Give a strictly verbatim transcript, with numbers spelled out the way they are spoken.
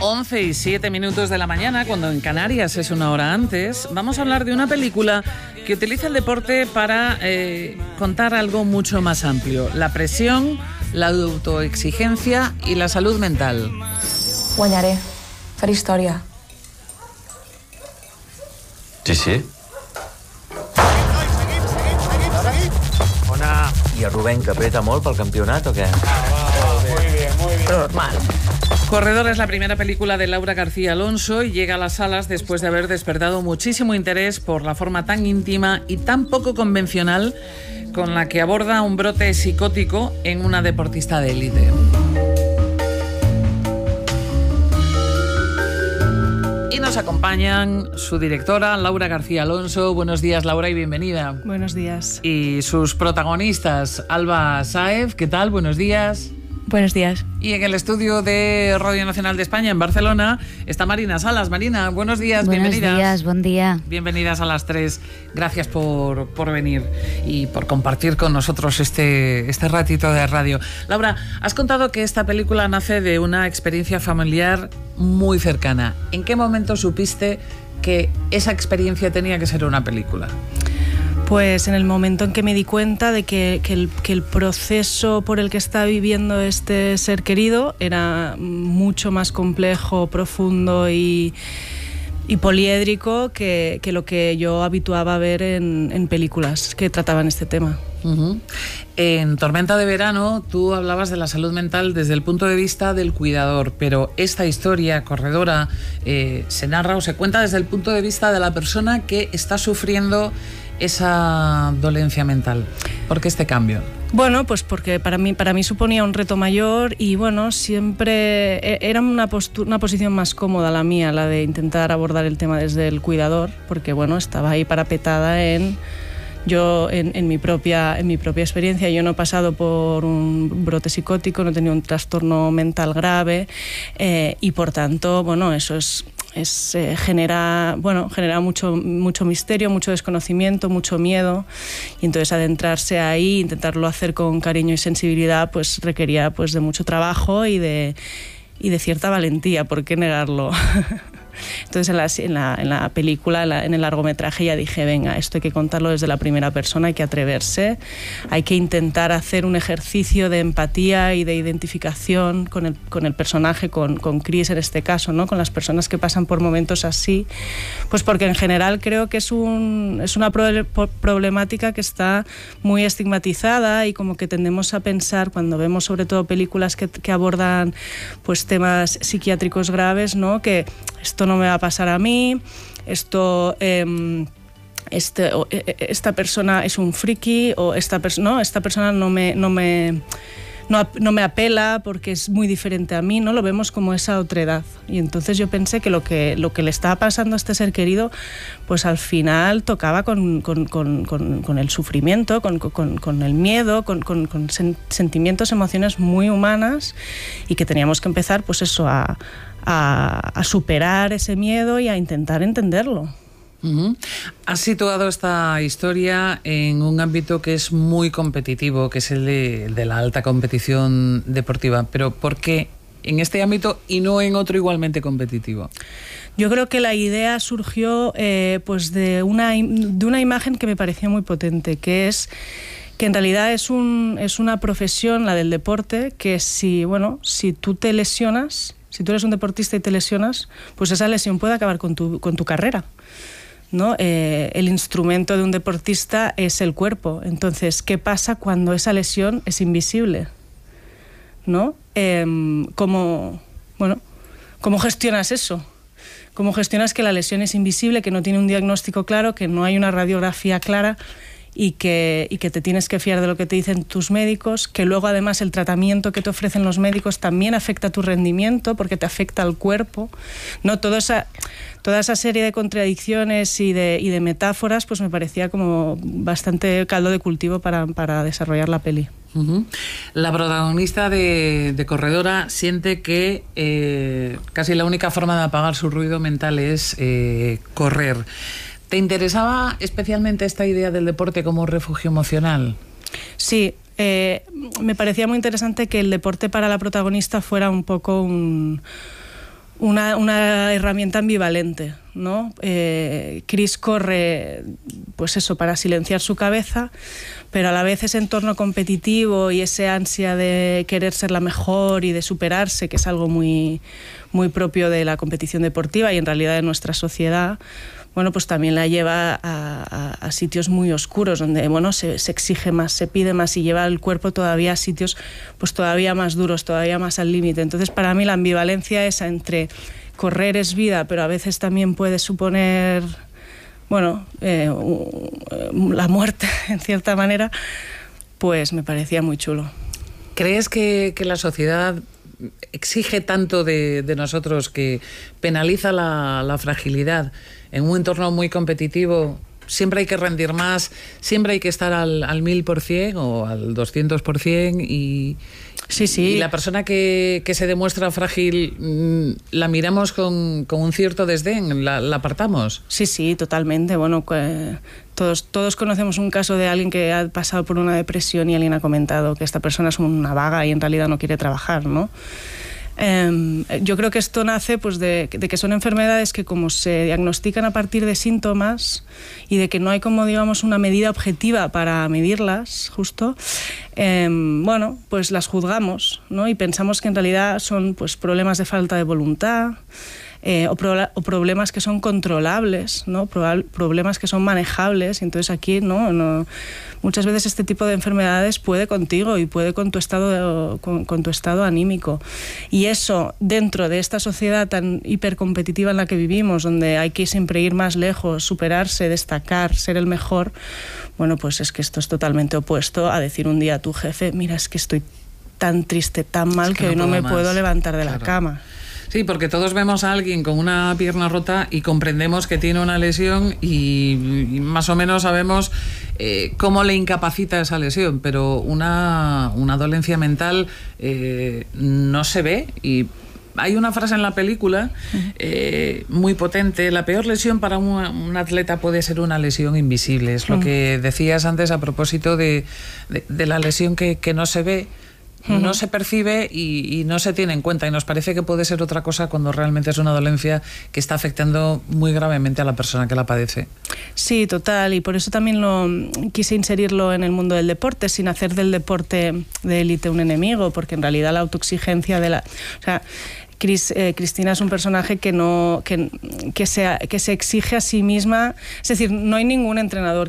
once y siete minutos de la mañana, cuando en Canarias es una hora antes, vamos a hablar de una película que utiliza el deporte para eh, contar algo mucho más amplio: la presión, la autoexigencia y la salud mental. Guanyaré. Faré història. Sí, sí. Ona. I el Rubén, que apreta molt pel campionat o què? Muy bien, muy bien. Normal. Corredor es la primera película de Laura García Alonso y llega a las salas después de haber despertado muchísimo interés por la forma tan íntima y tan poco convencional con la que aborda un brote psicótico en una deportista de élite. Y nos acompañan su directora, Laura García Alonso. Buenos días, Laura, y bienvenida. Buenos días. Y sus protagonistas, Alba Sáez, ¿qué tal? Buenos días. Buenos días. Y en el estudio de Radio Nacional de España, en Barcelona, está Marina Salas. Marina, buenos días, buenos bienvenidas. Buenos días, buen día. Bienvenidas a las tres. Gracias por, por venir y por compartir con nosotros este, este ratito de radio. Laura, has contado que esta película nace de una experiencia familiar muy cercana. ¿En qué momento supiste que esa experiencia tenía que ser una película? Pues en el momento en que me di cuenta de que, que, el, que el proceso por el que está viviendo este ser querido era mucho más complejo, profundo y, y poliédrico que, que lo que yo habituaba a ver en, en películas que trataban este tema. Uh-huh. En Tormenta de Verano tú hablabas de la salud mental desde el punto de vista del cuidador, pero esta historia, Corredora, eh, se narra o se cuenta desde el punto de vista de la persona que está sufriendo esa dolencia mental. ¿Por qué este cambio? Bueno, pues porque para mí, para mí suponía un reto mayor y bueno, siempre era una, postu- una posición más cómoda la mía, la de intentar abordar el tema desde el cuidador, porque bueno, estaba ahí parapetada en... Yo, en, en, mi propia, en mi propia experiencia, yo no he pasado por un brote psicótico, no he tenido un trastorno mental grave eh, y, por tanto, bueno, eso es, es eh, genera, bueno, genera mucho, mucho misterio, mucho desconocimiento, mucho miedo, y entonces adentrarse ahí, intentarlo hacer con cariño y sensibilidad, pues requería pues, de mucho trabajo y de, y de cierta valentía, ¿por qué negarlo? Entonces en la, en la, en la película, en, la, en el largometraje ya dije, venga, esto hay que contarlo desde la primera persona, hay que atreverse, hay que intentar hacer un ejercicio de empatía y de identificación con el, con el personaje, con, con Chris en este caso, ¿no? Con las personas que pasan por momentos así, pues porque en general creo que es, un, es una pro, problemática que está muy estigmatizada y como que tendemos a pensar cuando vemos sobre todo películas que, que abordan pues temas psiquiátricos graves, ¿no? Que esto no me va a pasar a mí, esto, eh, este, o, esta persona es un friki, o esta, pers- no, esta persona no me, no, me, no, no me apela porque es muy diferente a mí, ¿no? Lo vemos como esa otredad. Y entonces yo pensé que lo que, lo que le estaba pasando a este ser querido, pues al final tocaba con, con, con, con, con el sufrimiento, con, con, con el miedo, con, con, con sen- sentimientos, emociones muy humanas, y que teníamos que empezar, pues eso, a... A, a superar ese miedo y a intentar entenderlo. Uh-huh. Has situado esta historia en un ámbito que es muy competitivo, que es el de, el de la alta competición deportiva. Pero ¿por qué en este ámbito y no en otro igualmente competitivo? Yo creo que la idea surgió eh, pues de una, de una imagen que me parecía muy potente, que es que en realidad es, un, es una profesión, la del deporte, que si, bueno, si tú te lesionas... Si tú eres un deportista y te lesionas, pues esa lesión puede acabar con tu, con tu carrera, ¿no? Eh, el instrumento de un deportista es el cuerpo. Entonces, ¿qué pasa cuando esa lesión es invisible? ¿No? Eh, ¿cómo, bueno, ¿cómo gestionas eso? ¿Cómo gestionas que la lesión es invisible, que no tiene un diagnóstico claro, que no hay una radiografía clara y que, y que te tienes que fiar de lo que te dicen tus médicos, que luego además el tratamiento que te ofrecen los médicos también afecta a tu rendimiento porque te afecta al cuerpo, ¿no? Toda esa, toda esa serie de contradicciones y de, y de metáforas pues me parecía como bastante caldo de cultivo para, para desarrollar la peli. Uh-huh. La protagonista de, de Corredora siente que eh, casi la única forma de apagar su ruido mental es eh, correr. ¿Te interesaba especialmente esta idea del deporte como refugio emocional? Sí, eh, me parecía muy interesante que el deporte para la protagonista fuera un poco un, una, una herramienta ambivalente, ¿no? Eh, Chris corre, pues eso, para silenciar su cabeza, pero a la vez ese entorno competitivo y ese ansia de querer ser la mejor y de superarse, que es algo muy, muy propio de la competición deportiva y en realidad de nuestra sociedad, bueno, pues también la lleva a, a, a sitios muy oscuros, donde, bueno, se, se exige más, se pide más y lleva el cuerpo todavía a sitios pues todavía más duros, todavía más al límite. Entonces, para mí la ambivalencia esa entre correr es vida, pero a veces también puede suponer, bueno, eh, la muerte, en cierta manera, pues me parecía muy chulo. ¿Crees que, que la sociedad exige tanto de, de nosotros, que penaliza la, la fragilidad en un entorno muy competitivo? Siempre hay que rendir más, siempre hay que estar al, al mil por cien o al doscientos por cien y, sí, sí. y la persona que, que se demuestra frágil la miramos con, con un cierto desdén, la, la apartamos. Sí, sí, totalmente. Bueno, eh, todos, todos conocemos un caso de alguien que ha pasado por una depresión y alguien ha comentado que esta persona es una vaga y en realidad no quiere trabajar, ¿no? Eh, yo creo que esto nace pues de, de que son enfermedades que, como se diagnostican a partir de síntomas y de que no hay, como digamos, una medida objetiva para medirlas, justo, eh, bueno, pues las juzgamos, ¿no? Y pensamos que en realidad son pues problemas de falta de voluntad, Eh, o, pro, o problemas que son controlables, ¿no? Pro, problemas que son manejables. Entonces aquí no, no, muchas veces este tipo de enfermedades puede contigo y puede con tu estado, con, con tu estado anímico. Y eso, dentro de esta sociedad tan hipercompetitiva en la que vivimos, donde hay que siempre ir más lejos, superarse, destacar, ser el mejor, bueno, pues es que esto es totalmente opuesto a decir un día a tu jefe: mira, es que estoy tan triste, tan mal, es que, que hoy no, no me más. puedo levantar de claro. la cama. Sí, porque todos vemos a alguien con una pierna rota y comprendemos que tiene una lesión y, y más o menos sabemos eh, cómo le incapacita esa lesión, pero una, una dolencia mental eh, no se ve. Y hay una frase en la película eh, muy potente: la peor lesión para un, un atleta puede ser una lesión invisible. Es lo que decías antes a propósito de, de, de la lesión que, que no se ve. No se percibe y, y no se tiene en cuenta, y nos parece que puede ser otra cosa cuando realmente es una dolencia que está afectando muy gravemente a la persona que la padece. Sí, total, y por eso también lo quise inserirlo en el mundo del deporte, sin hacer del deporte de élite un enemigo, porque en realidad la autoexigencia de la... O sea, Chris, eh, Cristina es un personaje que no que, que, se, que se exige a sí misma. Es decir, no hay ningún entrenador